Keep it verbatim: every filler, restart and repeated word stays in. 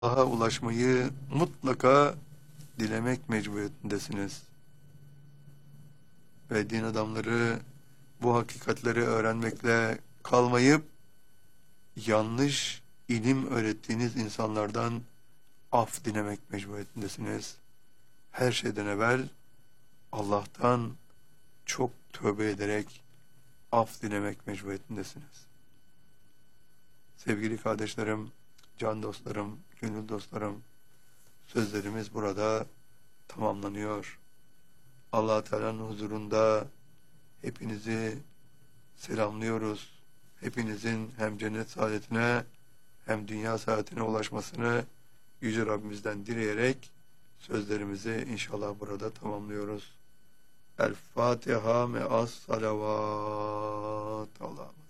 Allah'a ulaşmayı mutlaka dilemek mecburiyetindesiniz. Ve din adamları bu hakikatleri öğrenmekle kalmayıp yanlış ilim öğrettiğiniz insanlardan af dilemek mecburiyetindesiniz. Her şeyden evvel Allah'tan çok tövbe ederek af dilemek mecburiyetindesiniz. Sevgili kardeşlerim, can dostlarım, gönül dostlarım, sözlerimiz burada tamamlanıyor. Allah Teala'nın huzurunda hepinizi selamlıyoruz. Hepinizin hem cennet saadetine hem dünya saadetine ulaşmasını Yüce Rabbimizden dileyerek sözlerimizi inşallah burada tamamlıyoruz. El Fatiha me'as salavat. Allah.